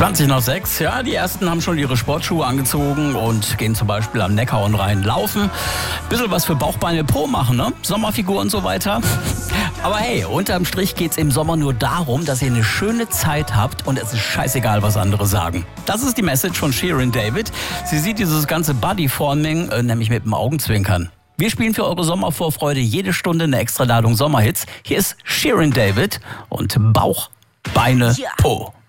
20 nach 6, ja, die ersten haben schon ihre Sportschuhe angezogen und gehen zum Beispiel am Neckar und Rhein laufen. Bisschen was für Bauchbeine Po machen, ne? Sommerfigur und so weiter. Aber hey, unterm Strich geht's im Sommer nur darum, dass ihr eine schöne Zeit habt und es ist scheißegal, was andere sagen. Das ist die Message von Shirin David. Sie sieht dieses ganze Bodyforming nämlich mit dem Augenzwinkern. Wir spielen für eure Sommervorfreude jede Stunde eine Extraladung Sommerhits. Hier ist Shirin David und Bauch, Beine, Po.